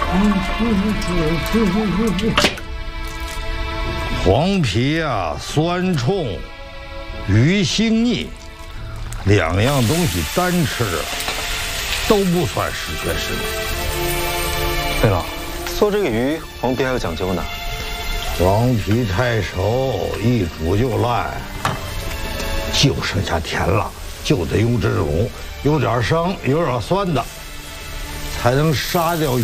黄皮啊，酸冲，鱼腥腻，两样东西单吃都不算失血食物。 对了，做这个鱼黄皮还有讲究呢。 黄皮太熟，一煮就烂，就剩下甜了，就得用这种有点生、有点酸的，才能杀掉